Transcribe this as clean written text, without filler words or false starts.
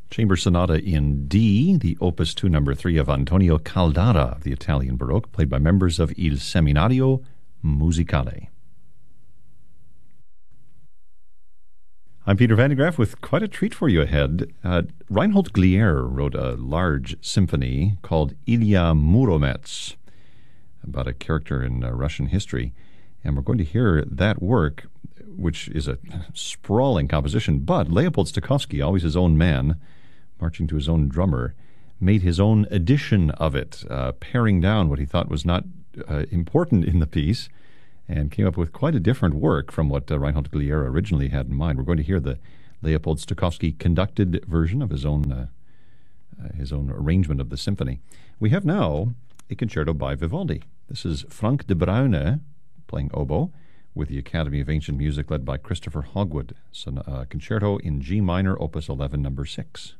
Chamber Sonata in D, the Opus 2 number 3 of Antonio Caldara of the Italian Baroque, played by members of Il Seminario Musicale. I'm Peter Van de Graaff with quite a treat for you ahead. Reinhold Glier wrote a large symphony called Ilya Muromets about a character in Russian history, and we're going to hear that work, which is a sprawling composition, but Leopold Stokowski, always his own man, marching to his own drummer, made his own edition of it, paring down what he thought was not important in the piece, and came up with quite a different work from what Reinhold Glier originally had in mind. We're going to hear the Leopold Stokowski conducted version of his own arrangement of the symphony. We have now a concerto by Vivaldi. This is Frank de Bruyne playing oboe with the Academy of Ancient Music led by Christopher Hogwood. It's a concerto in G minor, Opus 11, number 6.